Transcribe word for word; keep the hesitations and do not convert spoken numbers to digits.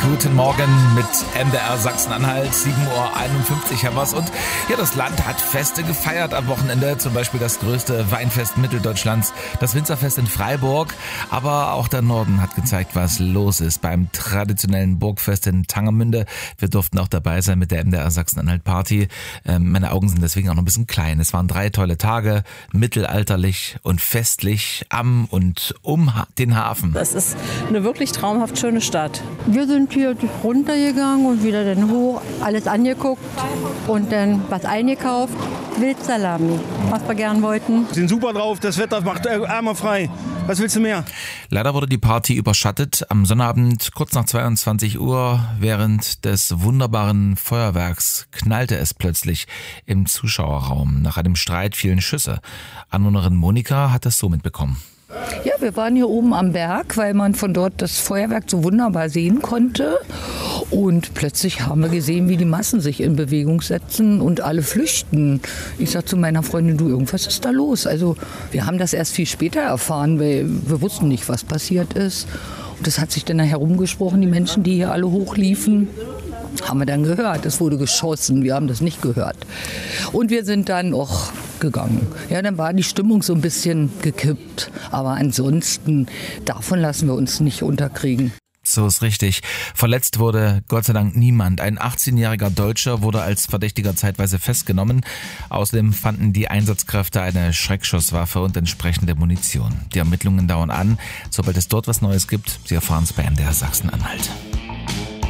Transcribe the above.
Guten Morgen mit M D R Sachsen-Anhalt, sieben Uhr einundfünfzig haben wir's. Und ja, das Land hat Feste gefeiert am Wochenende, zum Beispiel das größte Weinfest Mitteldeutschlands, das Winzerfest in Freiburg. Aber auch der Norden hat gezeigt, was los ist beim traditionellen Burgfest in Tangermünde. Wir durften auch dabei sein mit der M D R Sachsen-Anhalt Party. Ähm, meine Augen sind deswegen auch noch ein bisschen klein. Es waren drei tolle Tage, mittelalterlich und festlich am und um den Hafen. Das ist eine wirklich traumhaft schöne Stadt. Wir sind hier runtergegangen und wieder dann hoch, alles angeguckt und dann was eingekauft. Wildsalami, was wir gern wollten. Wir sind super drauf, das Wetter macht Arme frei. Was willst du mehr? Leider wurde die Party überschattet. Am Sonnabend kurz nach zweiundzwanzig Uhr während des wunderbaren Feuerwerks knallte es plötzlich im Zuschauerraum. Nach einem Streit fielen Schüsse. Anwohnerin Monika hat das so mitbekommen. Ja, wir waren hier oben am Berg, weil man von dort das Feuerwerk so wunderbar sehen konnte. Und plötzlich haben wir gesehen, wie die Massen sich in Bewegung setzen und alle flüchten. Ich sag zu meiner Freundin, du, irgendwas ist da los. Also wir haben das erst viel später erfahren, weil wir wussten nicht, was passiert ist. Und das hat sich dann herumgesprochen, die Menschen, die hier alle hochliefen. Haben wir dann gehört, es wurde geschossen, wir haben das nicht gehört. Und wir sind dann auch gegangen. Ja, dann war die Stimmung so ein bisschen gekippt. Aber ansonsten, davon lassen wir uns nicht unterkriegen. So ist richtig. Verletzt wurde Gott sei Dank niemand. Ein achtzehnjähriger Deutscher wurde als Verdächtiger zeitweise festgenommen. Außerdem fanden die Einsatzkräfte eine Schreckschusswaffe und entsprechende Munition. Die Ermittlungen dauern an. Sobald es dort was Neues gibt, Sie erfahren es bei M D R Sachsen-Anhalt.